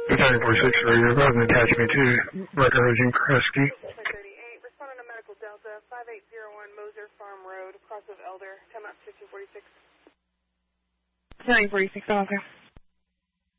946, you're about to attach me to Record Agent Kresge. 38, responding to Medical Delta, 5801 Moser Farm Road, Cross of Elder, 10 out 1546. 946, okay.